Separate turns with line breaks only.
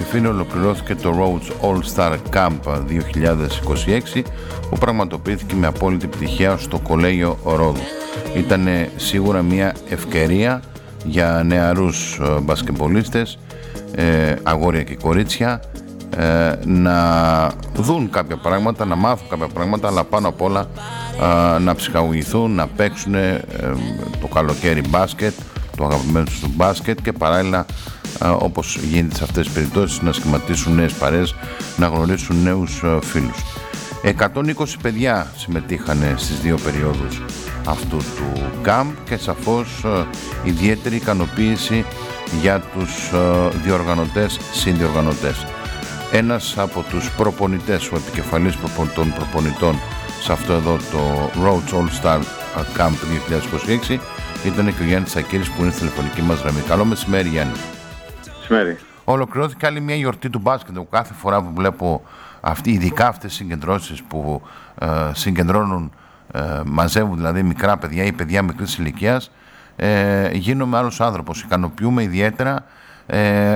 φίλοι, ολοκληρώθηκε το Rhodes All Star Camp 2026 που πραγματοποιήθηκε με απόλυτη επιτυχία στο Κολέγιο Ρόδου. Ήταν σίγουρα μια ευκαιρία για νεαρούς μπασκετμπολίστες, αγόρια και κορίτσια, να δουν κάποια πράγματα, να μάθουν κάποια πράγματα, αλλά πάνω απ' όλα να ψυχαγωγηθούν, να παίξουν το καλοκαίρι μπάσκετ, το αγαπημένο του μπάσκετ, και παράλληλα, όπως γίνεται σε αυτές τις περιπτώσεις, να σχηματίσουν νέες παρέες, να γνωρίσουν νέους φίλους. 120 παιδιά συμμετείχαν στις δύο περιόδους αυτού του camp και σαφώς ιδιαίτερη ικανοποίηση για τους διοργανωτές, συνδιοργανωτές. Ένας από τους προπονητές, ο επικεφαλής των προπονητών σε αυτό εδώ το Rhodes All Star Camp 2026 ήταν και ο Γιάννης Τσακίρης, που είναι στη τηλεφωνική μας γραμμή. Καλό μεσημέρι, Γιάννη.
Μεσημέρι.
Ολοκληρώθηκε άλλη μια γιορτή του μπάσκετ. Κάθε φορά που βλέπω ειδικά αυτές τις συγκεντρώσεις που συγκεντρώνουν, μαζεύουν δηλαδή μικρά παιδιά ή παιδιά μικρής ηλικίας, γίνομαι άλλος άνθρωπος. Ικανοποιούμε ιδιαίτερα